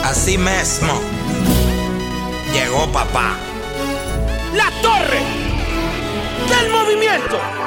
Así mismo llegó papá. La torre del movimiento.